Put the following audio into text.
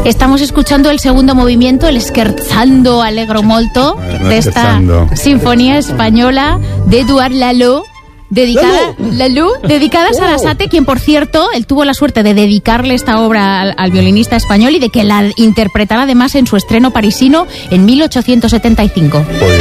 Estamos escuchando el segundo movimiento, el Scherzando Allegro Molto, de esta sinfonía española de Édouard Lalo, dedicada a Sarasate, quien, por cierto, él tuvo la suerte de dedicarle esta obra al violinista español y de que la interpretara además en su estreno parisino en 1875.